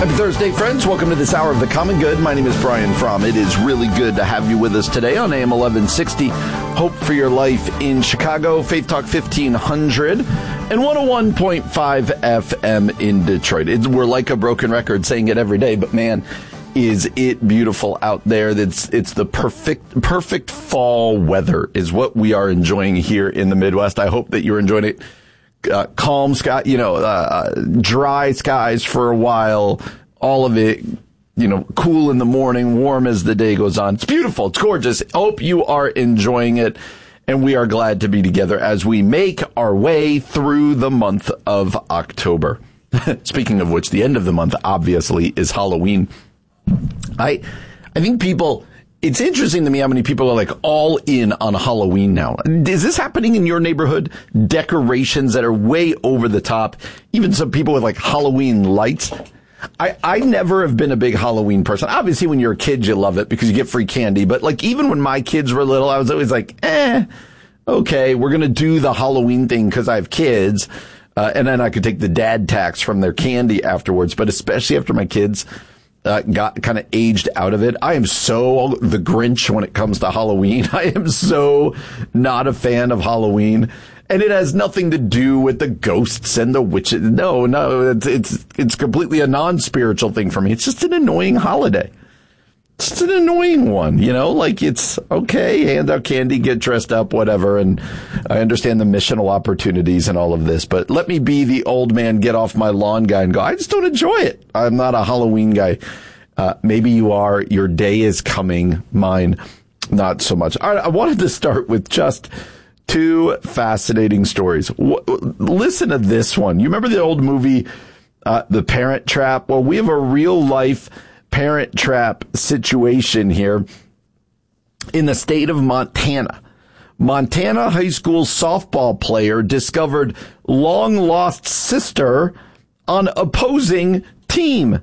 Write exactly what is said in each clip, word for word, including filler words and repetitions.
Happy Thursday, friends. Welcome to this hour of The Common Good. My name is Brian Fromm. It is really good to have you with us today on A M eleven sixty. Hope for Your Life in Chicago, Faith Talk fifteen hundred, and one oh one point five F M in Detroit. It's, we're like a broken record saying it every day, but man, is it beautiful out there. It's, it's the perfect, perfect fall weather is what we are enjoying here in the Midwest. I hope that you're enjoying it. Uh, calm sky, you know, uh, dry skies for a while, all of it, you know, cool in the morning, warm as the day goes on. It's beautiful. It's gorgeous. Hope you are enjoying it. And we are glad to be together as we make our way through the month of October. Speaking of which, the end of the month, obviously, is Halloween. I, I think people, it's interesting to me how many people are like all in on Halloween now. Is this happening in your neighborhood? Decorations that are way over the top. Even some people with like Halloween lights. I, I never have been a big Halloween person. Obviously, when you're a kid, you love it because you get free candy. But like even when my kids were little, I was always like, eh, okay, we're going to do the Halloween thing because I have kids. Uh, and then I could take the dad tax from their candy afterwards. But especially after my kids Uh, got kind of aged out of it. I am so the Grinch when it comes to Halloween. I am so not a fan of Halloween. And it has nothing to do with the ghosts and the witches. No, no, it's, it's, it's completely a non-spiritual thing for me. It's just an annoying holiday. It's just an annoying one, you know, like it's okay, hand out candy, get dressed up, whatever. And I understand the missional opportunities and all of this, but let me be the old man, get off my lawn guy and go, I just don't enjoy it. I'm not a Halloween guy. Uh, maybe you are. Your day is coming. Mine, not so much. All right, I wanted to start with just two fascinating stories. W- listen to this one. You remember the old movie, uh, The Parent Trap? Well, we have a real life Parent Trap situation here in the state of Montana. Montana high school softball player discovered long lost sister on opposing team.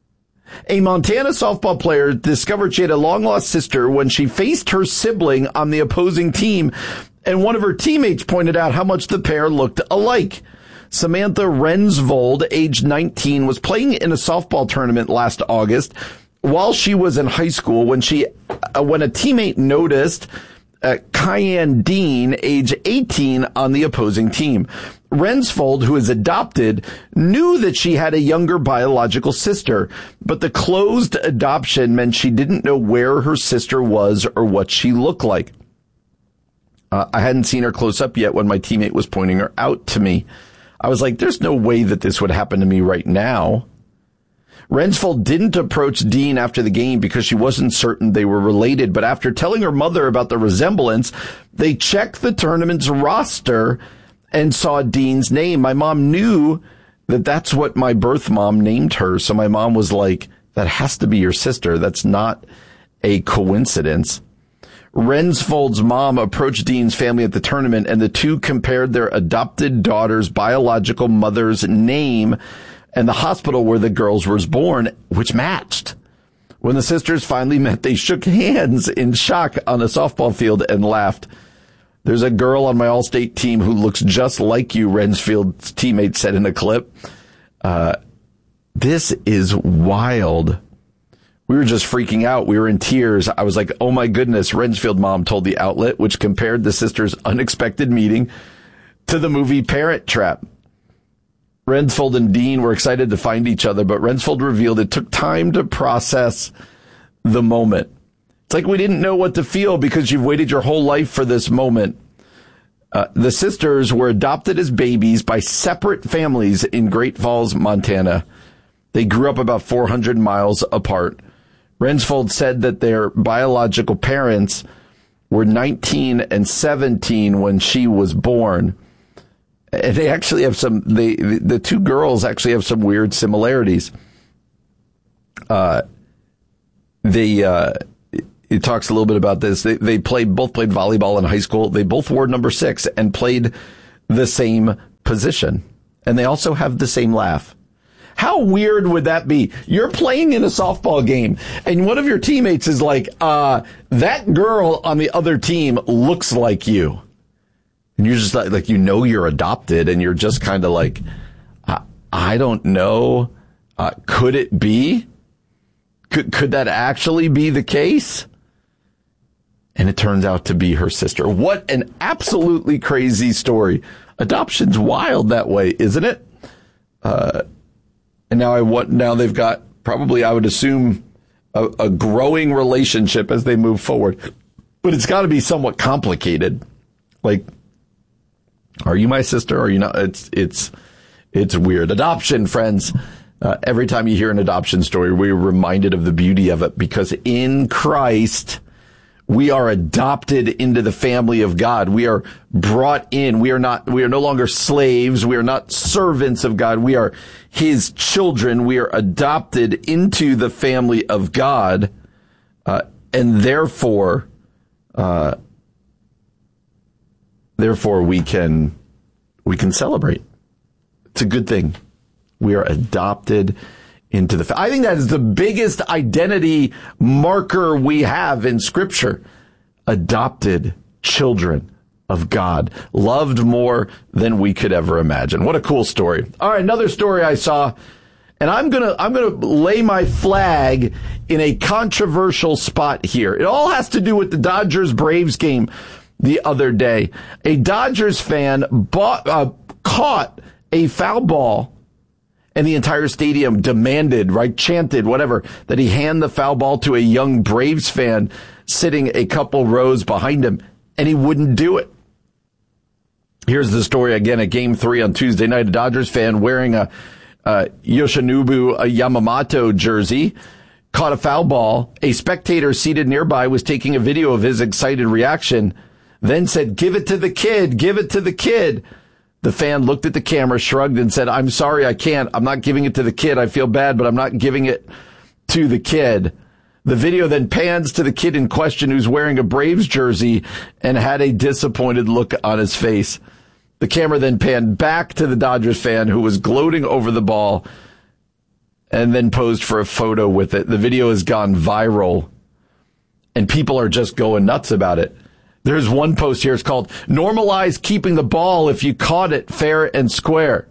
A Montana softball player discovered she had a long lost sister when she faced her sibling on the opposing team, and one of her teammates pointed out how much the pair looked alike. Samantha Rensvold, age nineteen, was playing in a softball tournament last August while she was in high school when she, uh, when a teammate noticed uh, Kyan Dean, age eighteen, on the opposing team. Rensvold, who is adopted, knew that she had a younger biological sister, but the closed adoption meant she didn't know where her sister was or what she looked like. Uh, I hadn't seen her close up yet when my teammate was pointing her out to me. I was like, there's no way that this would happen to me right now. Rensvold didn't approach Dean after the game because she wasn't certain they were related, but after telling her mother about the resemblance, they checked the tournament's roster and saw Dean's name. My mom knew that that's what my birth mom named her, so my mom was like, that has to be your sister. That's not a coincidence. Rensvold's mom approached Dean's family at the tournament, and the two compared their adopted daughter's biological mother's name and the hospital where the girls were born, which matched. When the sisters finally met, they shook hands in shock on a softball field and laughed. There's a girl on my all-state team who looks just like you, Rensfield's teammate said in a clip. Uh, this is wild. We were just freaking out. We were in tears. I was like, oh my goodness, Rensfield mom told the outlet, which compared the sisters' unexpected meeting to the movie Parent Trap. Rensvold and Dean were excited to find each other, but Rensvold revealed it took time to process the moment. It's like we didn't know what to feel because you've waited your whole life for this moment. Uh, the sisters were adopted as babies by separate families in Great Falls, Montana. They grew up about four hundred miles apart. Rensvold said that their biological parents were nineteen and seventeen when she was born. And they actually have some, they, the two girls actually have some weird similarities. Uh, they, uh, it talks a little bit about this. They, they played, both played volleyball in high school. They both wore number six and played the same position. And they also have the same laugh. How weird would that be? You're playing in a softball game and one of your teammates is like, uh, that girl on the other team looks like you. And you're just like, like, you know, you're adopted and you're just kind of like, I, I don't know. Uh, could it be? Could, could that actually be the case? And it turns out to be her sister. What an absolutely crazy story. Adoption's wild that way, isn't it? Uh, and now I want, now they've got probably, I would assume, a, a growing relationship as they move forward. But it's got to be somewhat complicated. Like, are you my sister? Or are you not? It's, it's, it's weird. Adoption, friends. Uh, every time you hear an adoption story, we're reminded of the beauty of it, because in Christ, we are adopted into the family of God. We are brought in. We are not, we are no longer slaves. We are not servants of God. We are his children. We are adopted into the family of God. Uh, and therefore, uh, therefore we can, we can celebrate. It's a good thing. We are adopted into the, fa- I think that is the biggest identity marker we have in Scripture. Adopted children of God, loved more than we could ever imagine. What a cool story. All right, another story I saw, and I'm gonna, I'm gonna lay my flag in a controversial spot here. It all has to do with the Dodgers-Braves game the other day. A Dodgers fan bought, uh, caught a foul ball, and the entire stadium demanded, right, chanted, whatever, that he hand the foul ball to a young Braves fan sitting a couple rows behind him, and he wouldn't do it. Here's the story again at Game three on Tuesday night. A Dodgers fan wearing a uh, Yoshinobu a Yamamoto jersey caught a foul ball. A spectator seated nearby was taking a video of his excited reaction, then said, "Give it to the kid, give it to the kid." The fan looked at the camera, shrugged, and said, "I'm sorry, I can't. I'm not giving it to the kid. I feel bad, but I'm not giving it to the kid." The video then pans to the kid in question, who's wearing a Braves jersey and had a disappointed look on his face. The camera then panned back to the Dodgers fan, who was gloating over the ball, and then posed for a photo with it. The video has gone viral, and people are just going nuts about it. There's one post here. It's called "Normalize Keeping the Ball If You Caught It Fair and Square."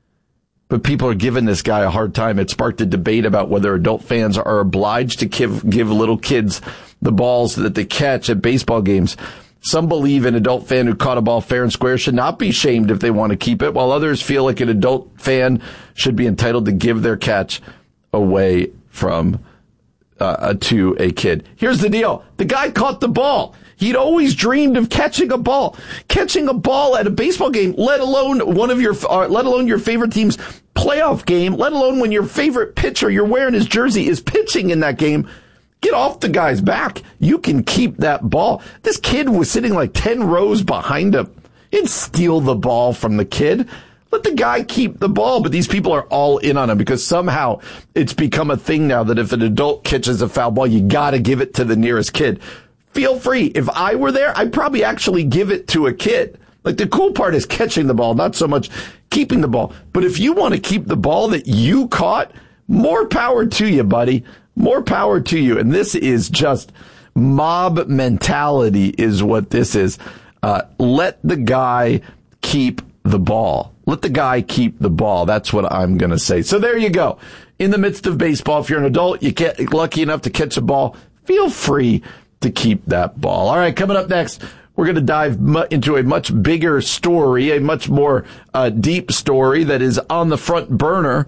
But people are giving this guy a hard time. It sparked a debate about whether adult fans are obliged to give, give little kids the balls that they catch at baseball games. Some believe an adult fan who caught a ball fair and square should not be shamed if they want to keep it, while others feel like an adult fan should be entitled to give their catch away from uh, to a kid. Here's the deal. The guy caught the ball. He'd always dreamed of catching a ball, catching a ball at a baseball game, let alone one of your, uh, let alone your favorite team's playoff game, let alone when your favorite pitcher you're wearing his jersey is pitching in that game. Get off the guy's back. You can keep that ball. This kid was sitting like ten rows behind him. He'd steal the ball from the kid. Let the guy keep the ball. But these people are all in on him because somehow it's become a thing now that if an adult catches a foul ball, you got to give it to the nearest kid. Feel free. If I were there, I'd probably actually give it to a kid. Like, the cool part is catching the ball, not so much keeping the ball. But if you want to keep the ball that you caught, more power to you, buddy. More power to you. And this is just mob mentality is what this is. Uh, let the guy keep the ball. Let the guy keep the ball. That's what I'm going to say. So there you go. In the midst of baseball, if you're an adult, you get lucky enough to catch a ball, feel free to keep that ball. All right, coming up next, we're going to dive mu- into a much bigger story, a much more uh, deep story that is on the front burner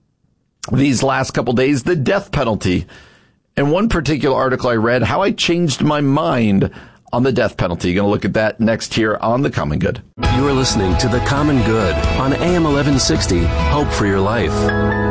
these last couple days, the death penalty. And one particular article I read, how I changed my mind on the death penalty. Going to look at that next here on The Common Good. You are listening to The Common Good on A M eleven sixty, Hope for Your Life.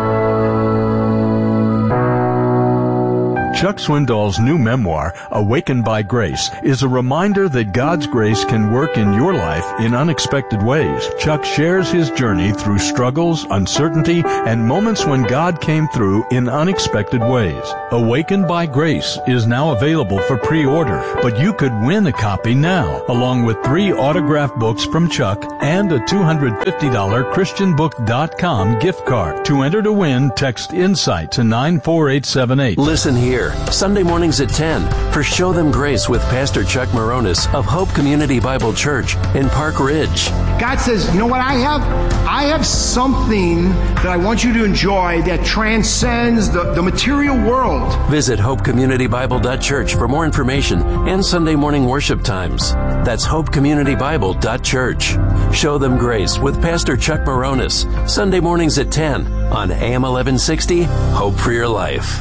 Chuck Swindoll's new memoir, Awakened by Grace, is a reminder that God's grace can work in your life in unexpected ways. Chuck shares his journey through struggles, uncertainty, and moments when God came through in unexpected ways. Awakened by Grace is now available for pre-order, but you could win a copy now, along with three autographed books from Chuck and a two hundred fifty dollars Christian book dot com gift card. To enter to win, text INSIGHT to nine four eight seven eight. Listen here. here, Sunday mornings at ten, for Show Them Grace with Pastor Chuck Moronis of Hope Community Bible Church in Park Ridge. God says, you know what I have? I have something that I want you to enjoy that transcends the, the material world. Visit hope community bible dot church for more information and Sunday morning worship times. That's hope community bible dot church. Show Them Grace with Pastor Chuck Moronis, Sunday mornings at ten on A M eleven sixty, Hope for Your Life.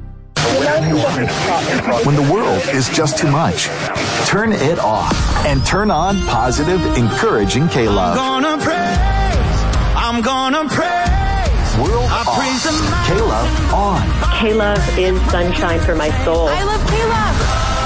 When the world is just too much, turn it off and turn on positive, encouraging K-Love. I'm gonna praise, I'm gonna praise. World I off. praise the K-Love on. K-Love is sunshine for my soul. I love K-Love.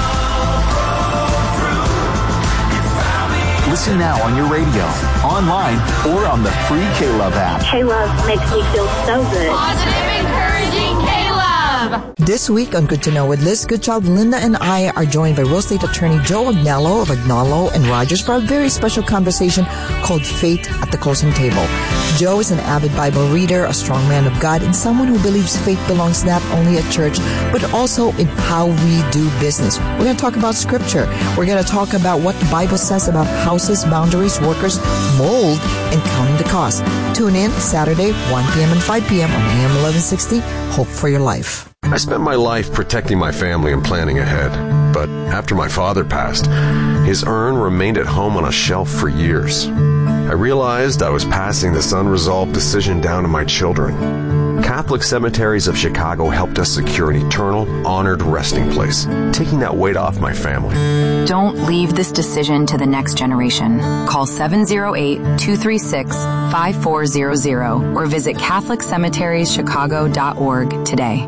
Listen now on your radio, online, or on the free K-Love app. K-Love makes me feel so good. Positive, encouraging K-Love. This week on Good to Know with Liz Goodchild, Linda and I are joined by real estate attorney Joe Agnello of Agnello and Rogers for a very special conversation called Faith at the Closing Table. Joe is an avid Bible reader, a strong man of God, and someone who believes faith belongs not only at church, but also in how we do business. We're going to talk about scripture. We're going to talk about what the Bible says about houses, boundaries, workers, mold, and counting the cost. Tune in Saturday, one p.m. and five p.m. on A M eleven sixty, Hope for Your Life. I spent my life protecting my family and planning ahead, but after my father passed, his urn remained at home on a shelf for years. I realized I was passing this unresolved decision down to my children. Catholic Cemeteries of Chicago helped us secure an eternal, honored resting place, taking that weight off my family. Don't leave this decision to the next generation. Call seven oh eight, two three six, five four zero zero or visit catholic cemeteries chicago dot org today.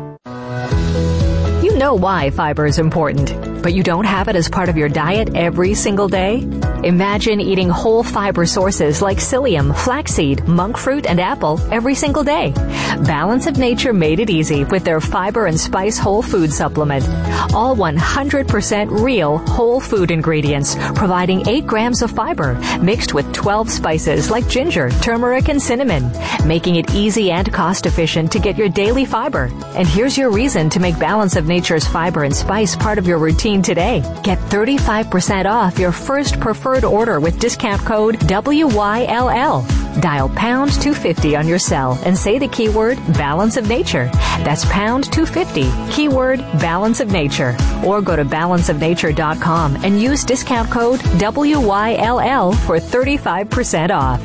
You know why fiber is important, but you don't have it as part of your diet every single day? Imagine eating whole fiber sources like psyllium, flaxseed, monk fruit, and apple every single day. Balance of Nature made it easy with their fiber and spice whole food supplement. All one hundred percent real whole food ingredients, providing eight grams of fiber mixed with twelve spices like ginger, turmeric, and cinnamon, making it easy and cost efficient to get your daily fiber. And here's your reason to make Balance of Nature's fiber and spice part of your routine today. Get thirty-five percent off your first preferred order with discount code W Y L L. Dial pound two fifty on your cell and say the keyword Balance of Nature. That's pound two fifty, keyword Balance of Nature. Or go to balance of nature dot com and use discount code W Y L L for thirty-five percent off.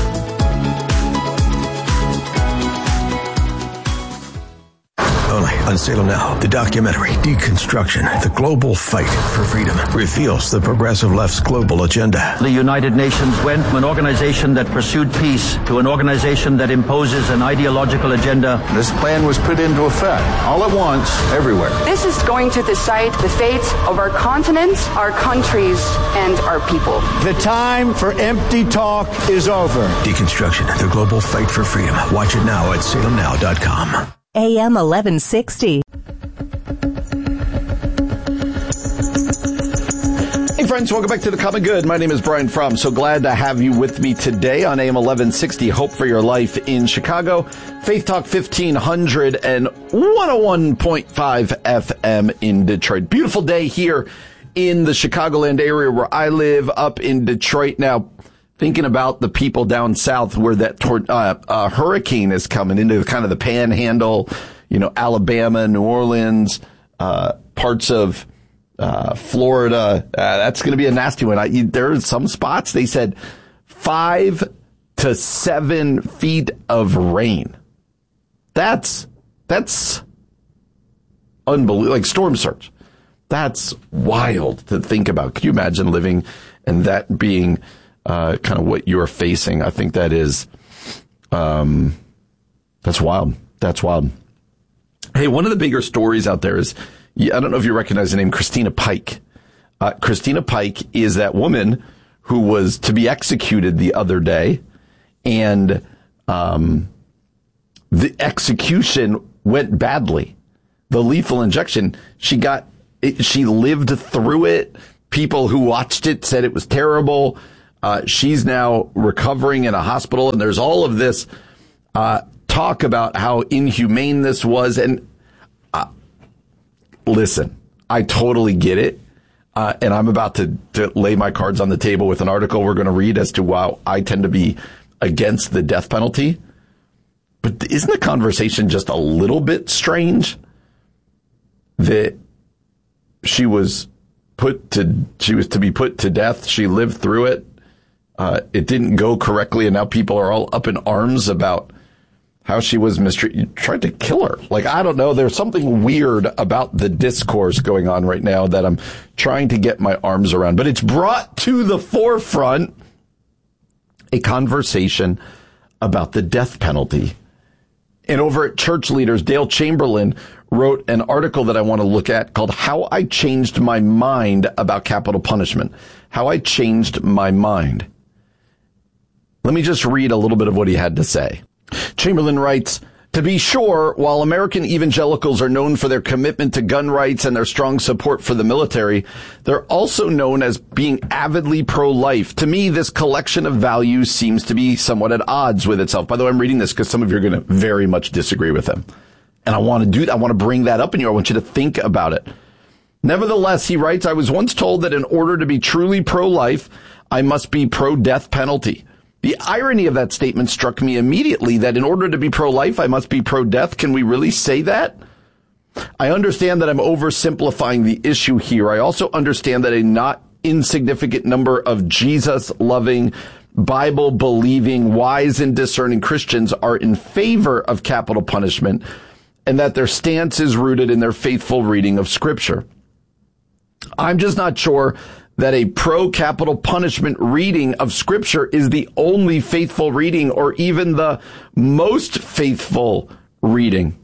Only on Salem Now, the documentary Deconstruction, the Global Fight for Freedom, reveals the progressive left's global agenda. The United Nations went from an organization that pursued peace to an organization that imposes an ideological agenda. This plan was put into effect all at once, everywhere. This is going to decide the fate of our continents, our countries, and our people. The time for empty talk is over. Deconstruction, the Global Fight for Freedom. Watch it now at salem now dot com. A M eleven sixty. Hey friends, welcome back to The Common Good. My name is Brian Fromm. So glad to have you with me today on A M eleven sixty, Hope for Your Life in Chicago, Faith Talk fifteen hundred and one oh one point five F M in Detroit. Beautiful day here in the Chicagoland area where I live, up in Detroit. Now, thinking about the people down south where that tor- uh, uh, hurricane is coming into kind of the panhandle, you know, Alabama, New Orleans, uh, parts of uh, Florida. Uh, that's going to be a nasty one. I, there are some spots, they said five to seven feet of rain. That's, that's unbelievable. Like storm surge. That's wild to think about. Can you imagine living and that being Uh, kind of what you're facing? I think that is, um, that's wild. That's wild. Hey, one of the bigger stories out there is, I don't know if you recognize the name Christina Pike. Uh, Christina Pike is that woman who was to be executed the other day, and, um, the execution went badly. The lethal injection, she got, it, she lived through it. People who watched it said it was terrible. Uh, she's now recovering in a hospital, and there's all of this uh, talk about how inhumane this was. And uh, listen, I totally get it. Uh, and I'm about to, to lay my cards on the table with an article we're going to read as to why I tend to be against the death penalty. But isn't the conversation just a little bit strange that she was put to, she was to be put to death. She lived through it. Uh, it didn't go correctly. And now people are all up in arms about how she was mistreated. You tried to kill her. Like, I don't know. There's something weird about the discourse going on right now that I'm trying to get my arms around. But it's brought to the forefront a conversation about the death penalty. And over at Church Leaders, Dale Chamberlain wrote an article that I want to look at called How I Changed My Mind About Capital Punishment. How I Changed My Mind. Let me just read a little bit of what he had to say. Chamberlain writes, to be sure, while American evangelicals are known for their commitment to gun rights and their strong support for the military, they're also known as being avidly pro-life. To me, this collection of values seems to be somewhat at odds with itself. By the way, I'm reading this because some of you are going to very much disagree with him. And I want to do that. I want to bring that up in you. I want you to think about it. Nevertheless, he writes, I was once told that in order to be truly pro-life, I must be pro-death penalty. The irony of that statement struck me immediately, that in order to be pro-life, I must be pro-death. Can we really say that? I understand that I'm oversimplifying the issue here. I also understand that a not insignificant number of Jesus-loving, Bible-believing, wise and discerning Christians are in favor of capital punishment, and that their stance is rooted in their faithful reading of Scripture. I'm just not sure that a pro-capital punishment reading of Scripture is the only faithful reading or even the most faithful reading.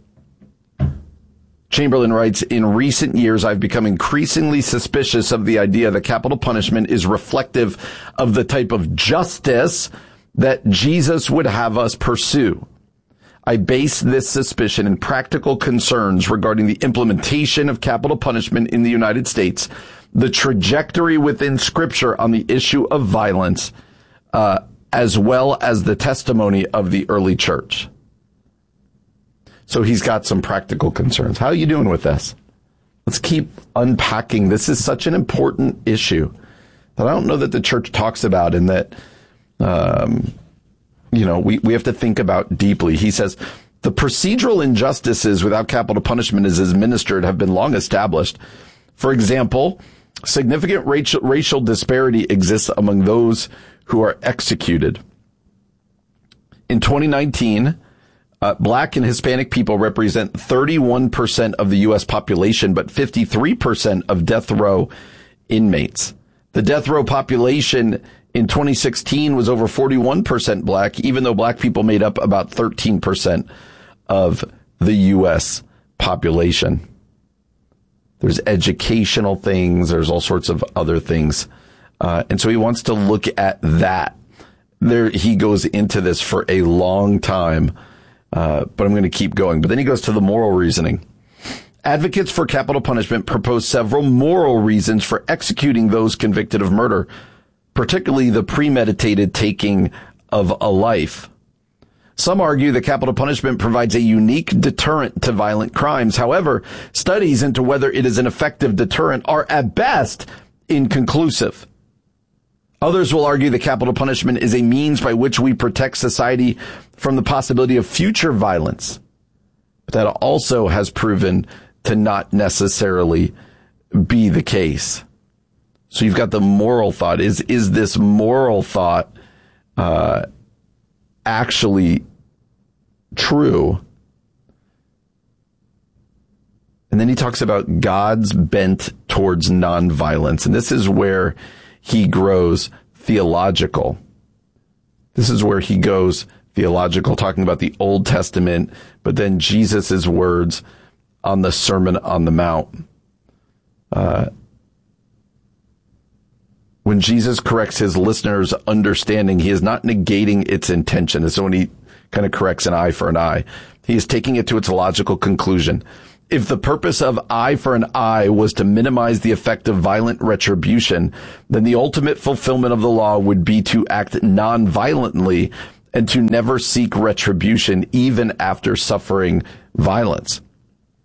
Chamberlain writes, in recent years, I've become increasingly suspicious of the idea that capital punishment is reflective of the type of justice that Jesus would have us pursue. I base this suspicion in practical concerns regarding the implementation of capital punishment in the United States, the trajectory within Scripture on the issue of violence, uh, as well as the testimony of the early church. So he's got some practical concerns. How are you doing with this? Let's keep unpacking. This is such an important issue that I don't know that the church talks about, and that, um, you know, we, we have to think about deeply. He says, the procedural injustices without capital punishment as administered have been long established. For example, significant racial, racial disparity exists among those who are executed. In twenty nineteen, uh, black and Hispanic people represent thirty-one percent of the U S population, but fifty-three percent of death row inmates. The death row population in twenty sixteen was over forty-one percent black, even though black people made up about thirteen percent of the U S population. There's educational things. There's all sorts of other things. Uh, and so he wants to look at that. There, he goes into this for a long time, uh, but I'm going to keep going. But then he goes to the moral reasoning. Advocates for capital punishment propose several moral reasons for executing those convicted of murder, particularly the premeditated taking of a life. Some argue that capital punishment provides a unique deterrent to violent crimes. However, studies into whether it is an effective deterrent are at best inconclusive. Others will argue that capital punishment is a means by which we protect society from the possibility of future violence. But that also has proven to not necessarily be the case. So you've got the moral thought. Is, is this moral thought, uh, actually true? And then he talks about God's bent towards nonviolence. And this is where he grows theological. This is where he goes theological, talking about the Old Testament, but then Jesus' words on the Sermon on the Mount. Uh, when Jesus corrects his listeners' understanding, he is not negating its intention. And so when he kind of corrects an eye for an eye, he is taking it to its logical conclusion. If the purpose of eye for an eye was to minimize the effect of violent retribution, then the ultimate fulfillment of the law would be to act non-violently and to never seek retribution even after suffering violence.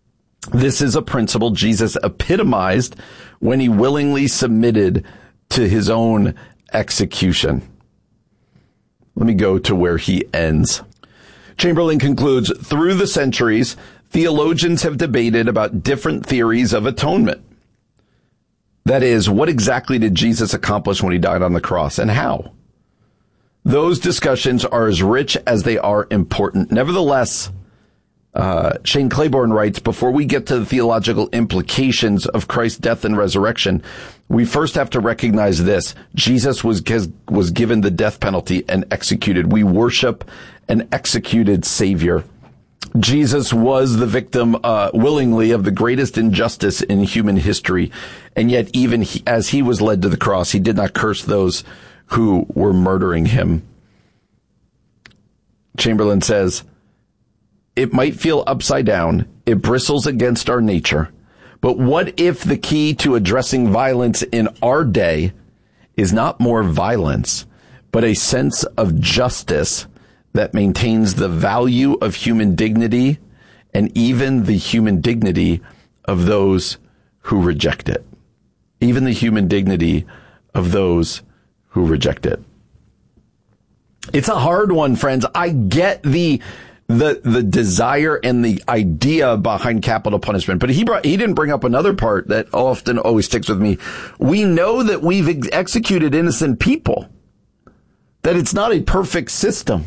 This is a principle Jesus epitomized when he willingly submitted to his own execution. Let me go to where he ends. Chamberlain concludes, through the centuries, theologians have debated about different theories of atonement. That is, what exactly did Jesus accomplish when he died on the cross, and how? Those discussions are as rich as they are important. Nevertheless, uh, Shane Claiborne writes, before we get to the theological implications of Christ's death and resurrection, we first have to recognize this. Jesus was, was given the death penalty and executed. We worship an executed Savior. Jesus was the victim, uh, willingly of the greatest injustice in human history. And yet, even he, as he was led to the cross, he did not curse those who were murdering him. Chamberlain says, it might feel upside down. It bristles against our nature. But what if the key to addressing violence in our day is not more violence, but a sense of justice that maintains the value of human dignity and even the human dignity of those who reject it? Even the human dignity of those who reject it. It's a hard one, friends. I get the the the desire and the idea behind capital punishment, but he brought he didn't bring up another part that often always sticks with me. We know that we've ex- executed innocent people, that it's not a perfect system.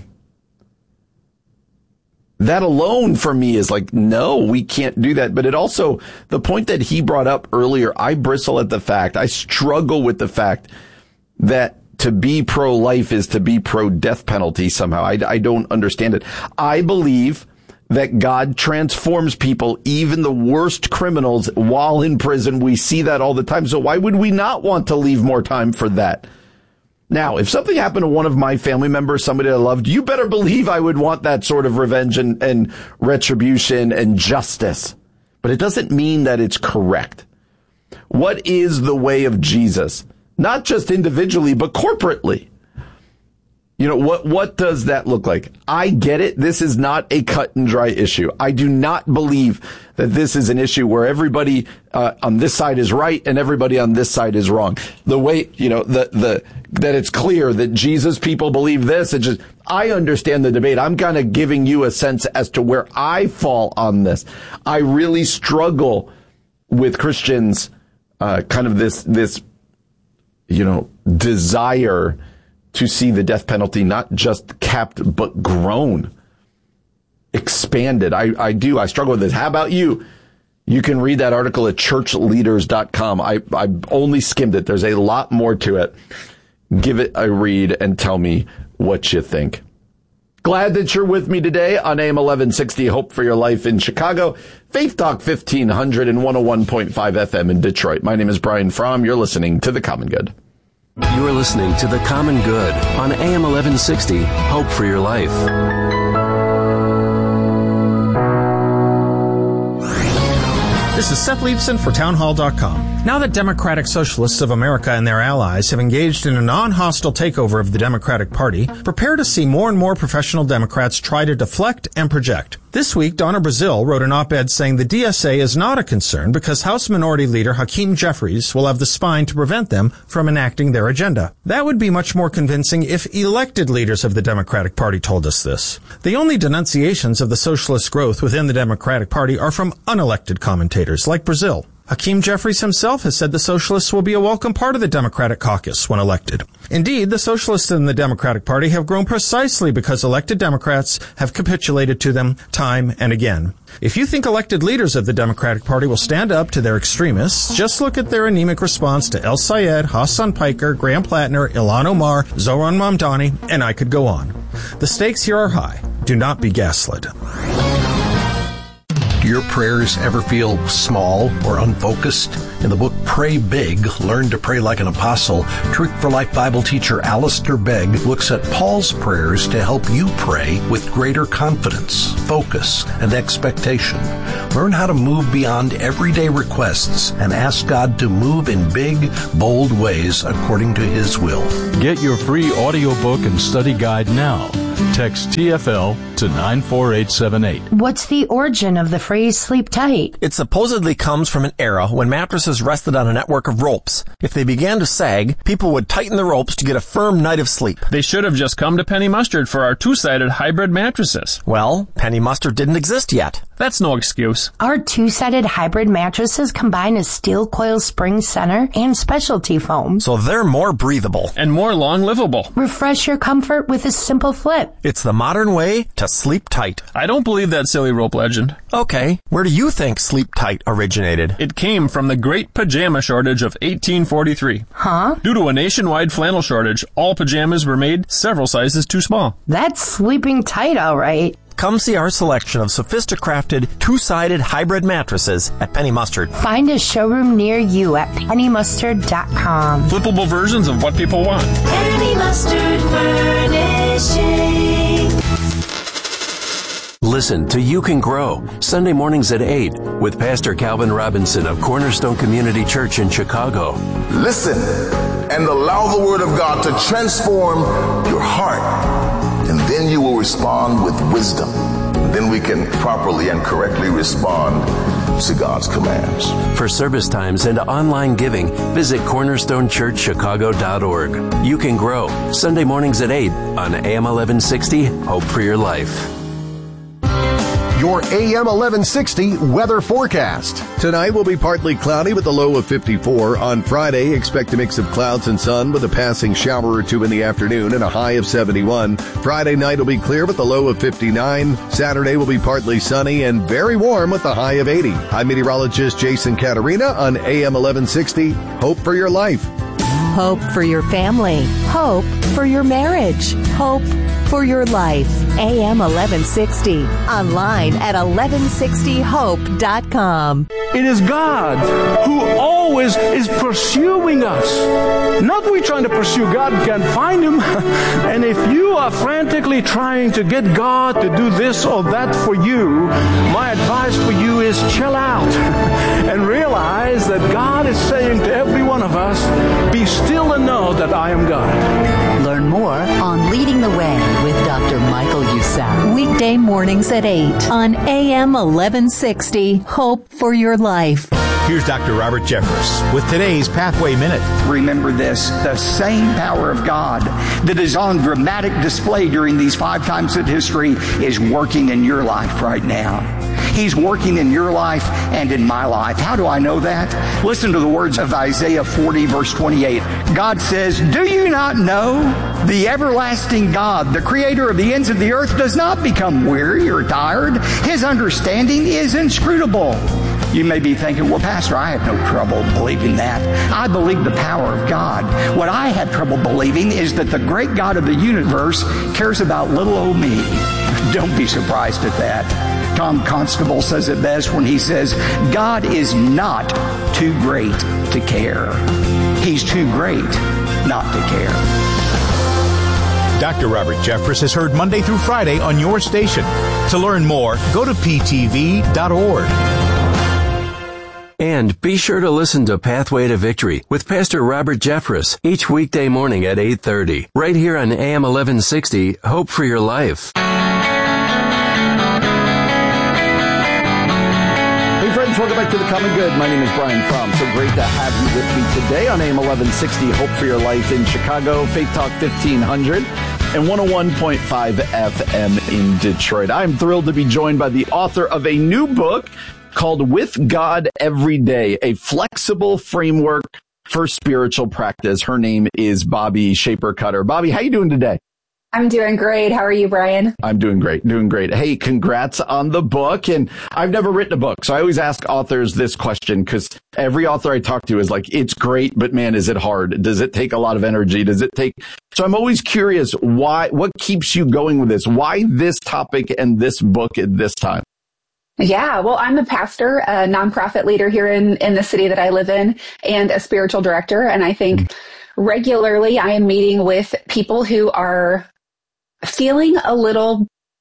That alone for me is like, no, we can't do that. But it also, the point that he brought up earlier, I bristle at the fact, I struggle with the fact that to be pro-life is to be pro-death penalty somehow. I, I don't understand it. I believe that God transforms people, even the worst criminals, while in prison. We see that all the time. So why would we not want to leave more time for that? Now, if something happened to one of my family members, somebody I loved, you better believe I would want that sort of revenge and, and retribution and justice. But it doesn't mean that it's correct. What is the way of Jesus? Not just individually, but corporately. You know, what, what does that look like? I get it. This is not a cut and dry issue. I do not believe that this is an issue where everybody uh, on this side is right and everybody on this side is wrong. The way, you know, the, the, that it's clear that Jesus people believe this. It just, I understand the debate. I'm kind of giving you a sense as to where I fall on this. I really struggle with Christians, uh, kind of this, this, you know, desire to see the death penalty not just capped, but grown, expanded. I, I do. I struggle with this. How about you? You can read that article at church leaders dot com. I, I only skimmed it. There's a lot more to it. Give it a read and tell me what you think. Glad that you're with me today on A M eleven sixty, Hope for Your Life in Chicago, Faith Talk fifteen hundred and one oh one point five F M in Detroit. My name is Brian Fromm. You're listening to The Common Good. You are listening to The Common Good on A M eleven sixty, Hope for Your Life. This is Seth Leibson for townhall dot com. Now that Democratic Socialists of America and their allies have engaged in a non-hostile takeover of the Democratic Party, prepare to see more and more professional Democrats try to deflect and project. This week, Donna Brazil wrote an op-ed saying the D S A is not a concern because House Minority Leader Hakeem Jeffries will have the spine to prevent them from enacting their agenda. That would be much more convincing if elected leaders of the Democratic Party told us this. The only denunciations of the socialist growth within the Democratic Party are from unelected commentators like Brazil. Hakeem Jeffries himself has said the socialists will be a welcome part of the Democratic caucus when elected. Indeed, the socialists in the Democratic Party have grown precisely because elected Democrats have capitulated to them time and again. If you think elected leaders of the Democratic Party will stand up to their extremists, just look at their anemic response to El Sayed, Hassan Piker, Graham Plattner, Ilhan Omar, Zohran Mamdani, and I could go on. The stakes here are high. Do not be gaslit. Do your prayers ever feel small or unfocused? In the book Pray Big, Learn to Pray Like an Apostle, Truth for Life Bible teacher Alistair Begg looks at Paul's prayers to help you pray with greater confidence, focus, and expectation. Learn how to move beyond everyday requests and ask God to move in big, bold ways according to His will. Get your free audiobook and study guide now. Text T F L to nine four eight seven eight. What's the origin of the phrase sleep tight? It supposedly comes from an era when mattresses rested on a network of ropes. If they began to sag, people would tighten the ropes to get a firm night of sleep. They should have just come to Penny Mustard for our two-sided hybrid mattresses. Well, Penny Mustard didn't exist yet. That's no excuse. Our two-sided hybrid mattresses combine a steel coil spring center and specialty foam. So they're more breathable. And more long-livable. Refresh your comfort with a simple flip. It's the modern way to sleep tight. I don't believe that silly rope legend. Okay, where do you think sleep tight originated? It came from the Great Pajama Shortage of eighteen forty-three. Huh? Due to a nationwide flannel shortage, all pajamas were made several sizes too small. That's sleeping tight, all right. Come see our selection of sophisticrafted, two-sided hybrid mattresses at Penny Mustard. Find a showroom near you at penny mustard dot com. Flippable versions of what people want. Penny Mustard Furnishing. Listen to You Can Grow, Sunday mornings at eight, with Pastor Calvin Robinson of Cornerstone Community Church in Chicago. Listen and allow the Word of God to transform your heart. And then you will respond with wisdom. And then we can properly and correctly respond to God's commands. For service times and online giving, visit cornerstone church chicago dot org. You Can Grow, Sunday mornings at eight on A M eleven sixty, Hope for Your Life. Your A M eleven sixty weather forecast. Tonight will be partly cloudy with a low of fifty-four. On Friday, expect a mix of clouds and sun with a passing shower or two in the afternoon and a high of seventy-one. Friday night will be clear with a low of fifty-nine. Saturday will be partly sunny and very warm with a high of eighty. I'm meteorologist Jason Caterina on A M eleven sixty. Hope for your life. Hope for your family. Hope for your marriage. Hope for your life. A M eleven sixty. Online at eleven sixty hope dot com. It is God who always is pursuing us. Not we trying to pursue God and can't find Him. And if you are frantically trying to get God to do this or that for you, my advice for you is chill out and realize that God is saying to every one of us, be still and know that I am God. Learn more on Leading the Way with Doctor Michael Youssef. Weekday mornings at eight on A M eleven sixty. Hope for your life. Here's Doctor Robert Jeffress with today's Pathway Minute. Remember this, the same power of God that is on dramatic display during these five times in history is working in your life right now. He's working in your life and in my life. How do I know that? Listen to the words of Isaiah forty, verse twenty-eight. God says, do you not know the everlasting God, the creator of the ends of the earth, does not become weary or tired. His understanding is inscrutable. You may be thinking, well, Pastor, I have no trouble believing that. I believe the power of God. What I have trouble believing is that the great God of the universe cares about little old me. Don't be surprised at that. Tom Constable says it best when he says, God is not too great to care. He's too great not to care. Doctor Robert Jeffress is heard Monday through Friday on your station. To learn more, go to p t v dot org. And be sure to listen to Pathway to Victory with Pastor Robert Jeffress each weekday morning at eight thirty, right here on A M eleven sixty, Hope for Your Life. Hey friends, welcome back to The Common Good. My name is Brian Fromm. So great to have you with me today on A M eleven sixty, Hope for Your Life in Chicago, Faith Talk fifteen hundred, and one oh one point five F M in Detroit. I'm thrilled to be joined by the author of a new book called With God Every Day, a flexible framework for spiritual practice. Her name is Bobby Shaper Cutter. Bobby, how you doing today? I'm doing great. How are you, Brian? I'm doing great, doing great. Hey, congrats on the book. And I've never written a book, so I always ask authors this question because every author I talk to is like, it's great, but man, is it hard? Does it take a lot of energy? Does it take... So I'm always curious, why? What keeps you going with this? Why this topic and this book at this time? Yeah, well, I'm a pastor, a nonprofit leader here in, in the city that I live in, and a spiritual director. And I think mm-hmm. regularly I am meeting with people who are feeling a little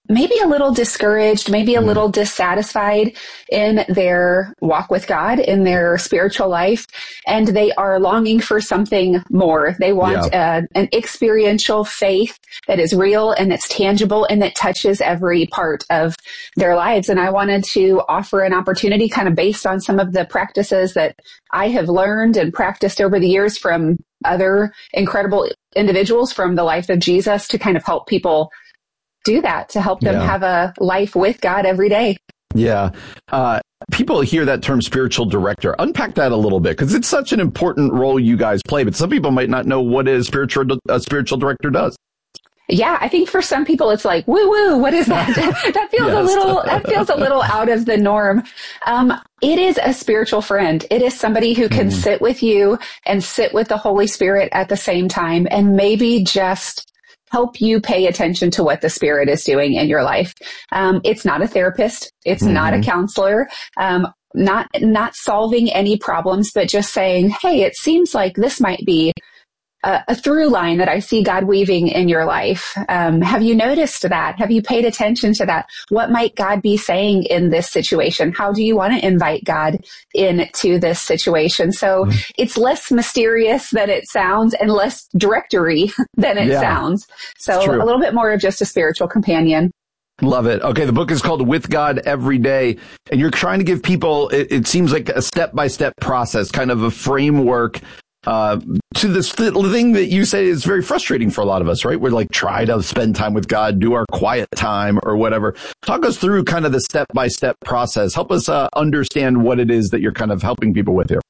maybe a little discouraged, maybe a little dissatisfied in their walk with God, in their spiritual life, and they are longing for something more. They want yeah. uh, an experiential faith that is real and that's tangible and that touches every part of their lives. And I wanted to offer an opportunity kind of based on some of the practices that I have learned and practiced over the years from other incredible individuals from the life of Jesus to kind of help people do that, to help them yeah. have a life with God every day. Yeah. Uh, people hear that term spiritual director. Unpack that a little bit, because it's such an important role you guys play, but some people might not know what is spiritual a spiritual director does. Yeah, I think for some people it's like, woo woo, what is that? that feels yes. a little, that feels a little out of the norm. Um, it is a spiritual friend. It is somebody who can mm. sit with you and sit with the Holy Spirit at the same time and maybe just help you pay attention to what the Spirit is doing in your life. Um, it's not a therapist. It's mm-hmm. not a counselor. Um, not, not solving any problems, but just saying, hey, it seems like this might be a, a through line that I see God weaving in your life. Um, have you noticed that? Have you paid attention to that? What might God be saying in this situation? How do you want to invite God into this situation? So mm. it's less mysterious than it sounds and less directory than it yeah, sounds. So a little bit more of just a spiritual companion. Love it. Okay. The book is called With God Every Day, and you're trying to give people, it, it seems like a step-by-step process, kind of a framework Uh, to this thing that you say is very frustrating for a lot of us, right? We're like, try to spend time with God, do our quiet time or whatever. Talk us through kind of the step-by-step process. Help us uh, understand what it is that you're kind of helping people with here.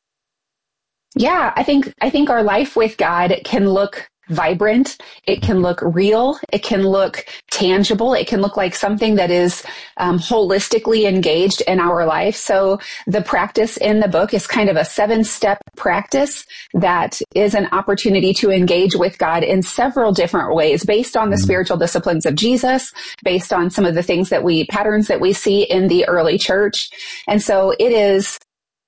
Yeah, I think, I think our life with God can look vibrant. It can look real. It can look tangible. It can look like something that is um, holistically engaged in our life. So the practice in the book is kind of a seven-step practice that is an opportunity to engage with God in several different ways based on the mm-hmm. spiritual disciplines of Jesus, based on some of the things that we, patterns that we see in the early church. And so it is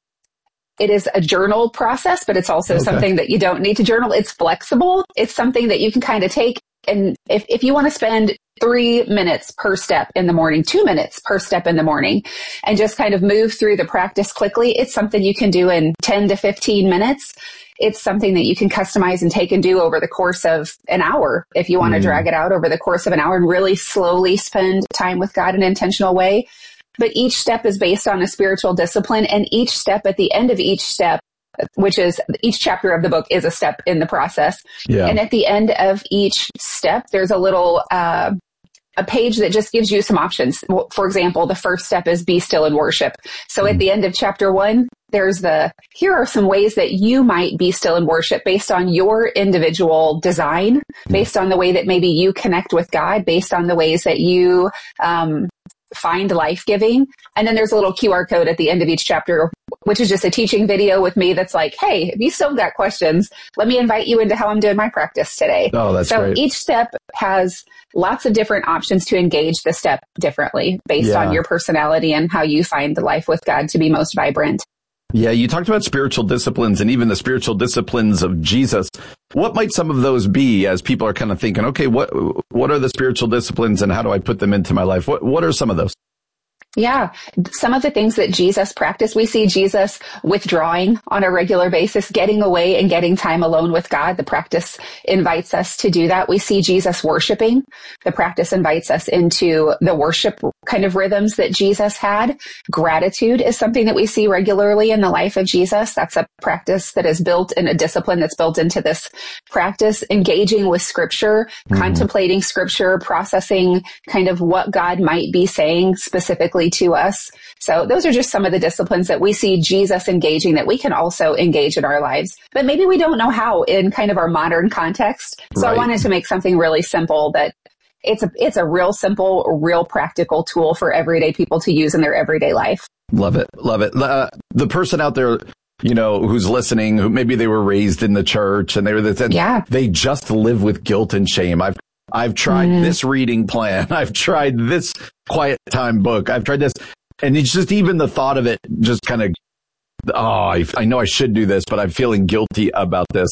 It is a journal process, but it's also okay. something that you don't need to journal. It's flexible. It's something that you can kind of take. And if, if you want to spend three minutes per step in the morning, two minutes per step in the morning, and just kind of move through the practice quickly, it's something you can do in ten to fifteen minutes. It's something that you can customize and take and do over the course of an hour. If you want mm. to drag it out over the course of an hour and really slowly spend time with God in an intentional way. But each step is based on a spiritual discipline, and each step at the end of each step, which is each chapter of the book is a step in the process. Yeah. And at the end of each step, there's a little, uh, a page that just gives you some options. For example, the first step is be still and worship. So mm. at the end of chapter one, there's the, here are some ways that you might be still in worship based on your individual design, mm. based on the way that maybe you connect with God, based on the ways that you, um, find life-giving. And then there's a little Q R code at the end of each chapter, which is just a teaching video with me that's like, hey, if you still got questions, let me invite you into how I'm doing my practice today. Oh, that's so great. Each step has lots of different options to engage the step differently based yeah. on your personality and how you find the life with God to be most vibrant. Yeah, you talked about spiritual disciplines and even the spiritual disciplines of Jesus. What might some of those be as people are kind of thinking, okay, what what are the spiritual disciplines and how do I put them into my life? What what are some of those? Yeah. Some of the things that Jesus practiced, we see Jesus withdrawing on a regular basis, getting away and getting time alone with God. The practice invites us to do that. We see Jesus worshiping. The practice invites us into the worship kind of rhythms that Jesus had. Gratitude is something that we see regularly in the life of Jesus. That's a practice that is built in a discipline that's built into this practice. Engaging with Scripture, mm-hmm. contemplating Scripture, processing kind of what God might be saying specifically to us. So those are just some of the disciplines that we see Jesus engaging that we can also engage in our lives. But maybe we don't know how in kind of our modern context. So right. I wanted to make something really simple that it's a, it's a real simple, real practical tool for everyday people to use in their everyday life. Love it. Love it. Uh, the person out there, you know, who's listening, who maybe they were raised in the church and they were the, yeah. they just live with guilt and shame. I've I've tried mm. this reading plan. I've tried this quiet time book. I've tried this. And it's just even the thought of it just kind of, oh, I, I know I should do this, but I'm feeling guilty about this.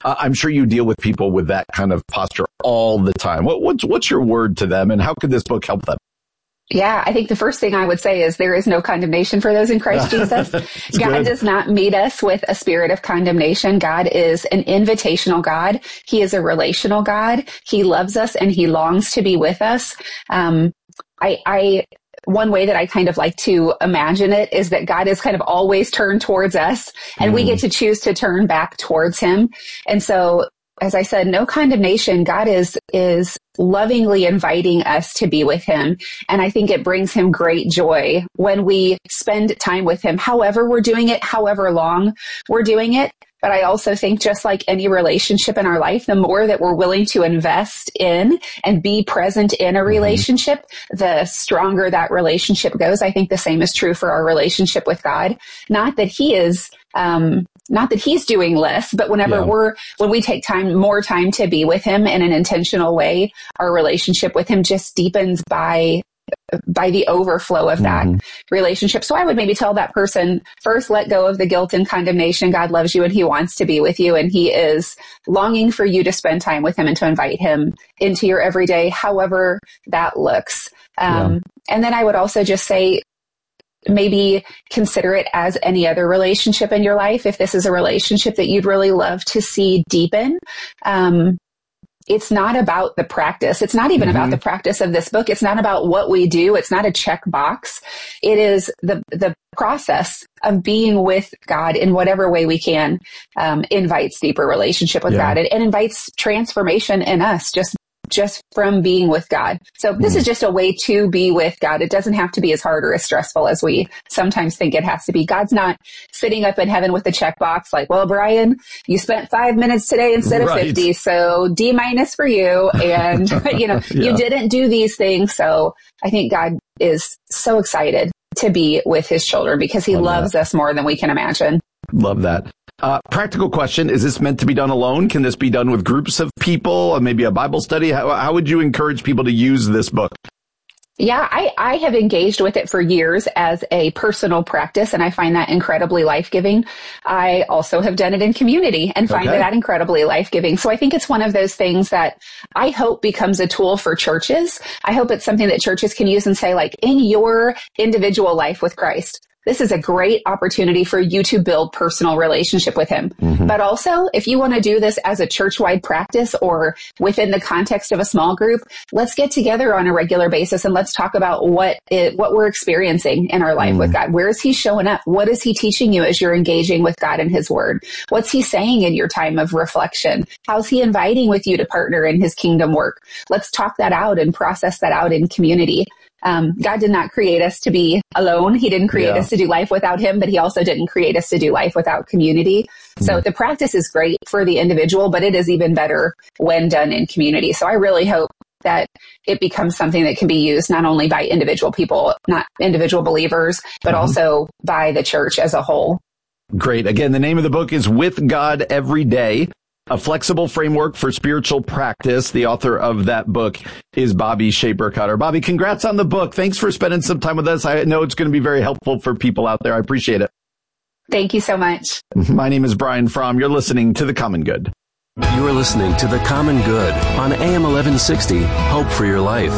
Uh, I'm sure you deal with people with that kind of posture all the time. What, what's, what's your word to them, and how could this book help them? Yeah, I think the first thing I would say is there is no condemnation for those in Christ Jesus. God good. does not meet us with a spirit of condemnation. God is an invitational God. He is a relational God. He loves us and he longs to be with us. Um, I, I, one way that I kind of like to imagine it is that God is kind of always turned towards us, and mm. we get to choose to turn back towards him. And so, as I said, no condemnation. God is, is lovingly inviting us to be with him. And I think it brings him great joy when we spend time with him, however we're doing it, however long we're doing it. But I also think, just like any relationship in our life, the more that we're willing to invest in and be present in a relationship, mm-hmm. the stronger that relationship goes. I think the same is true for our relationship with God. Not that he is, um, not that he's doing less, but whenever yeah. we're, when we take time, more time to be with him in an intentional way, our relationship with him just deepens by by the overflow of that mm-hmm. relationship. So I would maybe tell that person, first, let go of the guilt and condemnation. God loves you and he wants to be with you, and he is longing for you to spend time with him and to invite him into your everyday, however that looks. Um, yeah. And then I would also just say, maybe consider it as any other relationship in your life. If this is a relationship that you'd really love to see deepen, um, it's not about the practice. It's not even mm-hmm. about the practice of this book. It's not about what we do. It's not a checkbox. It is the the process of being with God in whatever way we can, um, invites deeper relationship with yeah. God, and, and invites transformation in us just just from being with God. So this mm. is just a way to be with God. It doesn't have to be as hard or as stressful as we sometimes think it has to be. God's not sitting up in heaven with a checkbox like, well, Brian, you spent five minutes today instead of right. fifty. So D minus for you. And, you know, yeah. you didn't do these things. So I think God is so excited to be with his children because he Love loves that. us more than we can imagine. Love that. Uh, practical question. Is this meant to be done alone? Can this be done with groups of people, or maybe a Bible study? How, how would you encourage people to use this book? Yeah, I, I have engaged with it for years as a personal practice, and I find that incredibly life-giving. I also have done it in community and find okay. that incredibly life-giving. So I think it's one of those things that I hope becomes a tool for churches. I hope it's something that churches can use and say, like, in your individual life with Christ, this is a great opportunity for you to build personal relationship with him. Mm-hmm. But also, if you want to do this as a church-wide practice or within the context of a small group, let's get together on a regular basis and let's talk about what it, what we're experiencing in our life mm-hmm. with God. Where is he showing up? What is he teaching you as you're engaging with God and his word? What's he saying in your time of reflection? How's he inviting with you to partner in his kingdom work? Let's talk that out and process that out in community. Um, God did not create us to be alone. He didn't create yeah. us to do life without him, but he also didn't create us to do life without community. Mm-hmm. So the practice is great for the individual, but it is even better when done in community. So I really hope that it becomes something that can be used not only by individual people, not individual believers, but mm-hmm. also by the church as a whole. Great. Again, the name of the book is With God Every Day, A Flexible Framework for Spiritual Practice. The author of that book is Bobby Shaper-Cotter. Bobby, congrats on the book. Thanks for spending some time with us. I know it's going to be very helpful for people out there. I appreciate it. Thank you so much. My name is Brian Fromm. You're listening to The Common Good. You are listening to The Common Good on A M eleven sixty, Hope for Your Life.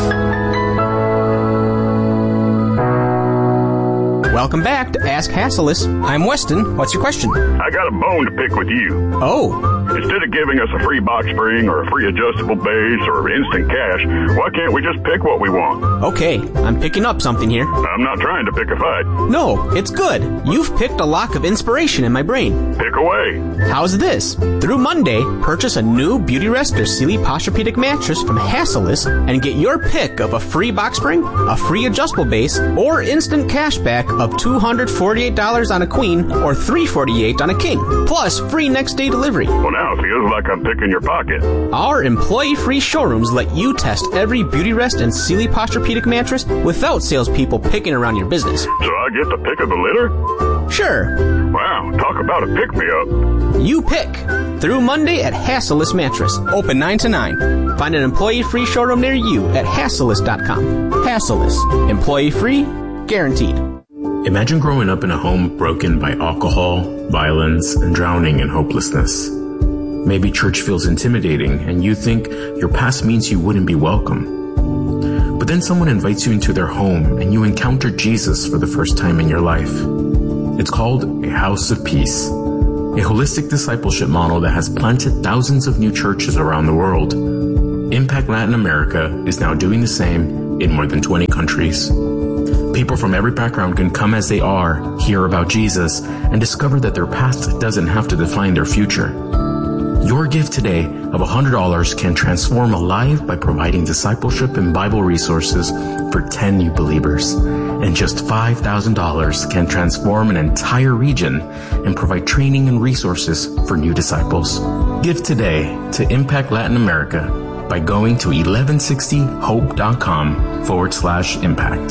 Welcome back to Ask Hasselus. I'm Weston. What's your question? I got a bone to pick with you. Oh. Instead of giving us a free box spring or a free adjustable base or instant cash, why can't we just pick what we want? Okay, I'm picking up something here. I'm not trying to pick a fight. No, it's good. You've picked a lock of inspiration in my brain. Pick away. How's this? Through Monday, purchase a new Beautyrest or Sealy Posturepedic mattress from Hasselus and get your pick of a free box spring, a free adjustable base, or instant cash back of two hundred forty-eight dollars on a queen or three hundred forty-eight dollars on a king, plus free next day delivery. Well, now it feels like I'm picking your pocket. Our employee-free showrooms let you test every Beautyrest and Sealy Posturepedic mattress without salespeople picking around your business. So I get the pick of the litter? Sure. Wow, talk about a pick-me-up. You pick. Through Monday at Hasselus Mattress. Open nine to nine. Find an employee-free showroom near you at Hasselus dot com. Hasselus. Employee-free, guaranteed. Imagine growing up in a home broken by alcohol, violence, and drowning in hopelessness. Maybe church feels intimidating and you think your past means you wouldn't be welcome. But then someone invites you into their home and you encounter Jesus for the first time in your life. It's called a House of Peace, a holistic discipleship model that has planted thousands of new churches around the world. Impact Latin America is now doing the same in more than twenty countries. People from every background can come as they are, hear about Jesus, and discover that their past doesn't have to define their future. Your gift today of one hundred dollars can transform a life by providing discipleship and Bible resources for ten new believers. And just five thousand dollars can transform an entire region and provide training and resources for new disciples. Give today to Impact Latin America by going to eleven sixty hope dot com forward slash impact.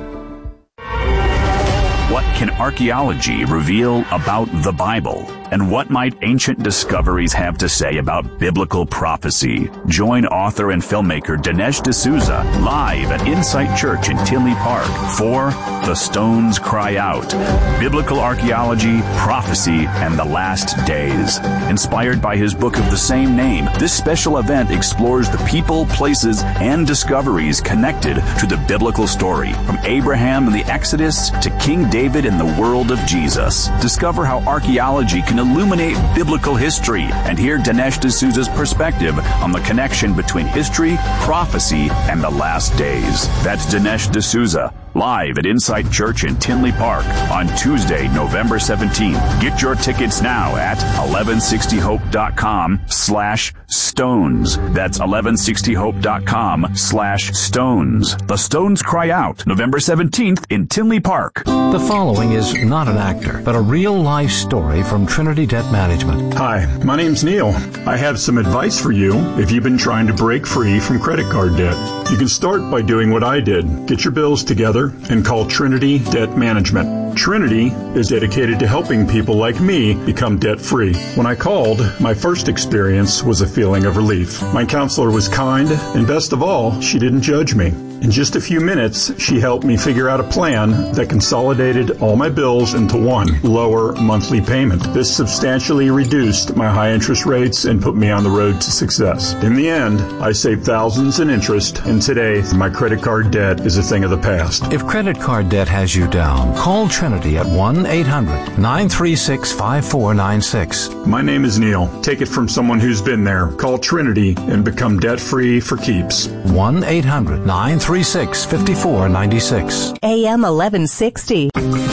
What can archaeology reveal about the Bible? And what might ancient discoveries have to say about biblical prophecy? Join author and filmmaker Dinesh D'Souza live at Insight Church in Tinley Park for The Stones Cry Out, Biblical Archaeology, Prophecy, and the Last Days. Inspired by his book of the same name, this special event explores the people, places, and discoveries connected to the biblical story, from Abraham and the Exodus to King David and the world of Jesus. Discover how archaeology can illuminate biblical history and hear Dinesh D'Souza's perspective on the connection between history, prophecy, and the last days. That's Dinesh D'Souza, live at Insight Church in Tinley Park on Tuesday, November seventeenth. Get your tickets now at eleven sixty hope dot com slash stones. That's eleven sixty hope dot com slash stones. The Stones Cry Out, November seventeenth in Tinley Park. The following is not an actor, but a real-life story from Trinity Debt Management. Hi, my name's Neil. I have some advice for you if you've been trying to break free from credit card debt. You can start by doing what I did. Get your bills together and call Trinity Debt Management. Trinity is dedicated to helping people like me become debt-free. When I called, my first experience was a feeling of relief. My counselor was kind, and best of all, she didn't judge me. In just a few minutes, she helped me figure out a plan that consolidated all my bills into one lower monthly payment. This substantially reduced my high interest rates and put me on the road to success. In the end, I saved thousands in interest, and today, my credit card debt is a thing of the past. If credit card debt has you down, call Trinity at one eight hundred nine three six five four nine six. My name is Neil. Take it from someone who's been there. Call Trinity and become debt-free for keeps. one eight hundred nine three six five four nine six. A M eleven sixty.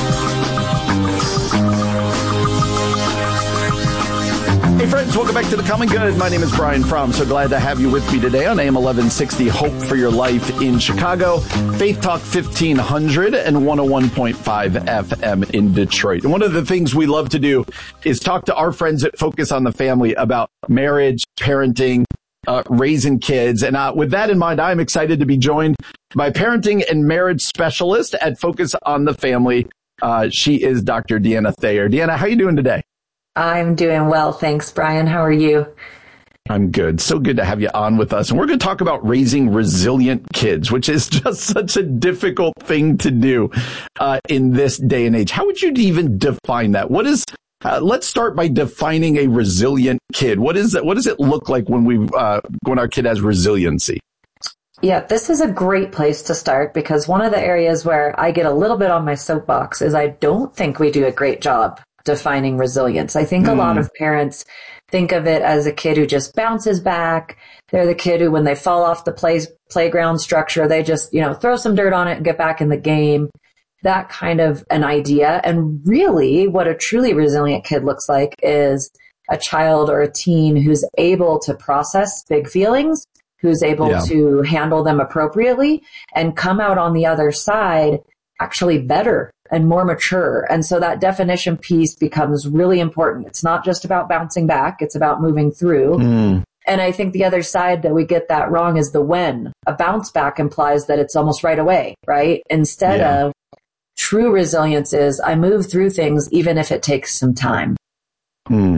Hey friends, welcome back to The Common Good. My name is Brian Fromm. So glad to have you with me today on A M eleven sixty Hope for Your Life in Chicago, Faith Talk fifteen hundred and one oh one point five F M in Detroit. And one of the things we love to do is talk to our friends at Focus on the Family about marriage, parenting, Uh, raising kids. And uh, with that in mind, I'm excited to be joined by parenting and marriage specialist at Focus on the Family. Uh, she is Doctor Deanna Thayer. Deanna, how are you doing today? I'm doing well. Thanks, Brian. How are you? I'm good. So good to have you on with us. And we're going to talk about raising resilient kids, which is just such a difficult thing to do uh, in this day and age. How would you even define that? What is Uh, let's start by defining a resilient kid. What is that? What does it look like when we uh, when our kid has resiliency? Yeah, this is a great place to start because one of the areas where I get a little bit on my soapbox is I don't think we do a great job defining resilience. I think mm. a lot of parents think of it as a kid who just bounces back. They're the kid who, when they fall off the play, playground structure, they just, you know, throw some dirt on it and get back in the game. That kind of an idea. And really what a truly resilient kid looks like is a child or a teen who's able to process big feelings, who's able yeah. to handle them appropriately and come out on the other side actually better and more mature. And so that definition piece becomes really important. It's not just about bouncing back. It's about moving through. Mm. And I think the other side that we get that wrong is the when. A bounce back implies that it's almost right away, right? Instead yeah. of true resilience is I move through things even if it takes some time. Mm.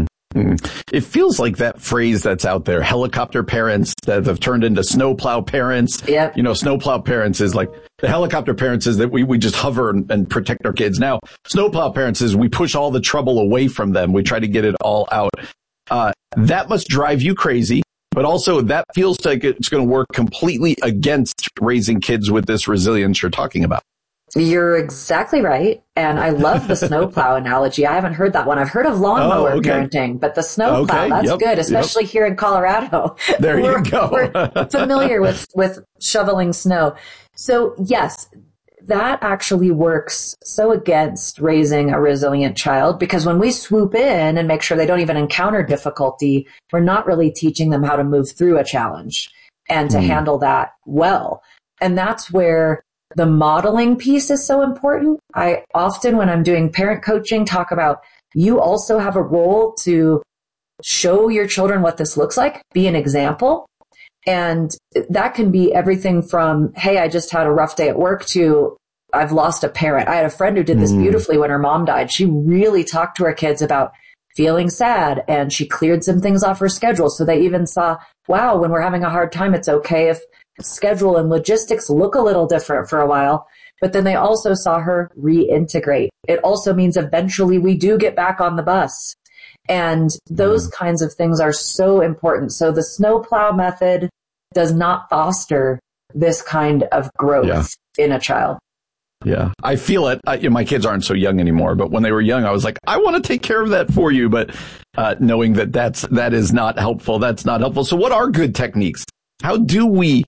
It feels like that phrase that's out there, helicopter parents that have turned into snowplow parents. Yep. You know, snowplow parents is like the helicopter parents is that we, we just hover and, and protect our kids. Now, snowplow parents is we push all the trouble away from them. We try to get it all out. Uh, that must drive you crazy, but also that feels like it's going to work completely against raising kids with this resilience you're talking about. You're exactly right. And I love the snowplow analogy. I haven't heard that one. I've heard of lawnmower oh, okay. parenting, but the snowplow, okay, that's yep, good, especially yep. here in Colorado. There we're, you go. We're familiar with, with shoveling snow. So yes, that actually works so against raising a resilient child, because when we swoop in and make sure they don't even encounter difficulty, we're not really teaching them how to move through a challenge and to mm. handle that well. And that's where the modeling piece is so important. I often, when I'm doing parent coaching, talk about you also have a role to show your children what this looks like, be an example. And that can be everything from, hey, I just had a rough day at work, to I've lost a parent. I had a friend who did this mm. beautifully when her mom died. She really talked to her kids about feeling sad, and she cleared some things off her schedule. So they even saw, wow, when we're having a hard time, it's okay if schedule and logistics look a little different for a while. But then they also saw her reintegrate. It also means eventually we do get back on the bus. And those mm. kinds of things are so important. So the snowplow method does not foster this kind of growth yeah. in a child. Yeah, I feel it. I, you know, my kids aren't so young anymore, but when they were young, I was like, I want to take care of that for you. But uh, knowing that that's, that is not helpful, that's not helpful. So what are good techniques? How do we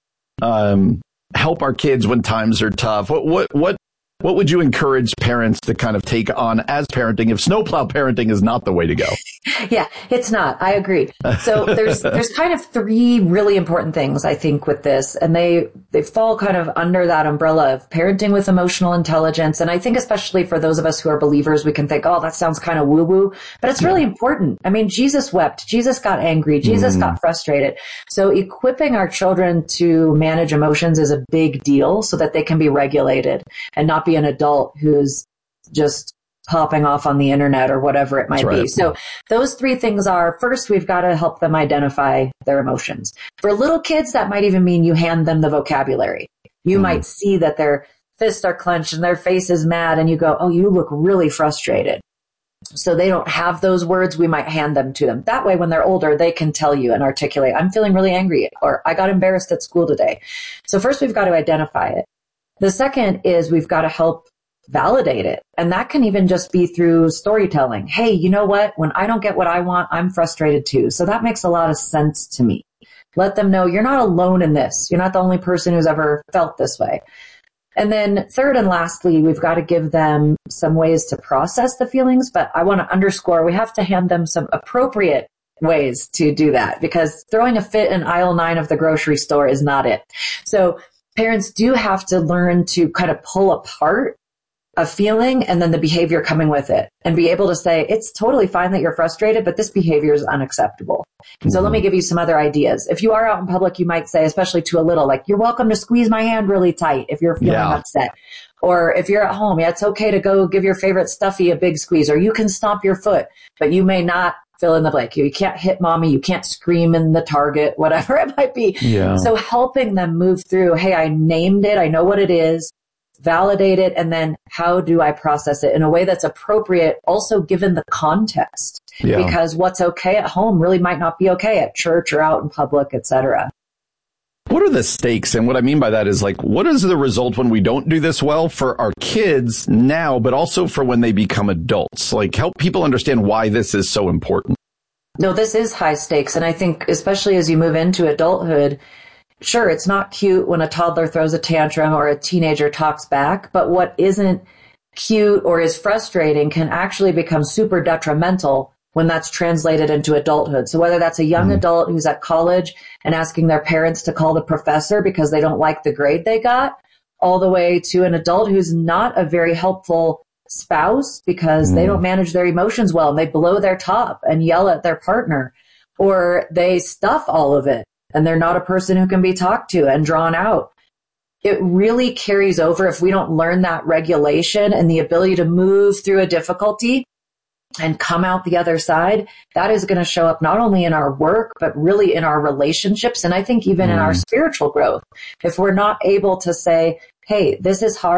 um, help our kids when times are tough? What, what, what, what would you encourage parents to kind of take on as parenting if snowplow parenting is not the way to go? Yeah, it's not. I agree. So there's, there's kind of three really important things, I think, with this, and they, they fall kind of under that umbrella of parenting with emotional intelligence. And I think especially for those of us who are believers, we can think, oh, that sounds kind of woo woo, but it's really yeah. important. I mean, Jesus wept, Jesus got angry, Jesus mm. got frustrated. So equipping our children to manage emotions is a big deal so that they can be regulated and not be an adult who's just popping off on the internet or whatever it might right. be. So those three things are, first, we've got to help them identify their emotions. For little kids, that might even mean you hand them the vocabulary. You mm. might see that their fists are clenched and their face is mad, and you go, oh, you look really frustrated. So they don't have those words. We might hand them to them. That way, when they're older, they can tell you and articulate, I'm feeling really angry, or I got embarrassed at school today. So first, we've got to identify it. The second is we've got to help validate it. And that can even just be through storytelling. Hey, you know what? When I don't get what I want, I'm frustrated too. So that makes a lot of sense to me. Let them know you're not alone in this. You're not the only person who's ever felt this way. And then third and lastly, we've got to give them some ways to process the feelings. But I want to underscore, we have to hand them some appropriate ways to do that, because throwing a fit in aisle nine of the grocery store is not it. So parents do have to learn to kind of pull apart a feeling and then the behavior coming with it, and be able to say, it's totally fine that you're frustrated, but this behavior is unacceptable. Mm-hmm. So let me give you some other ideas. If you are out in public, you might say, especially to a little, like, you're welcome to squeeze my hand really tight if you're feeling yeah. upset. Or if you're at home, yeah, it's okay to go give your favorite stuffy a big squeeze, or you can stomp your foot, but you may not fill in the blank. You can't hit mommy. You can't scream in the Target, whatever it might be. Yeah. So helping them move through, hey, I named it. I know what it is. Validate it. And then how do I process it in a way that's appropriate, also given the context? Yeah. Because what's okay at home really might not be okay at church or out in public, et cetera. What are the stakes? And what I mean by that is, like, what is the result when we don't do this well for our kids now, but also for when they become adults? Like, help people understand why this is so important. No, this is high stakes. And I think especially as you move into adulthood, sure, it's not cute when a toddler throws a tantrum or a teenager talks back, but what isn't cute or is frustrating can actually become super detrimental when that's translated into adulthood. So whether that's a young mm. adult who's at college and asking their parents to call the professor because they don't like the grade they got, all the way to an adult who's not a very helpful spouse because mm. they don't manage their emotions well and they blow their top and yell at their partner, or they stuff all of it and they're not a person who can be talked to and drawn out. It really carries over if we don't learn that regulation and the ability to move through a difficulty and come out the other side. That is going to show up not only in our work, but really in our relationships. And I think even mm. in our spiritual growth, if we're not able to say, hey, this is hard,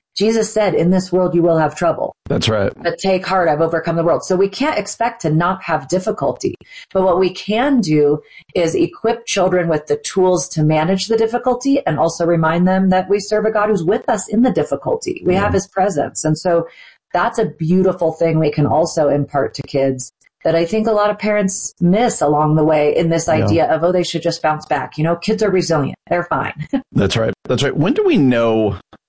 Jesus said, in this world you will have trouble. That's right. But take heart, I've overcome the world. So we can't expect to not have difficulty. But what we can do is equip children with the tools to manage the difficulty and also remind them that we serve a God who's with us in the difficulty. We mm. have his presence. And so that's a beautiful thing we can also impart to kids that I think a lot of parents miss along the way in this idea yeah. of, oh, they should just bounce back. You know, kids are resilient. They're fine. That's right. That's right. When do we know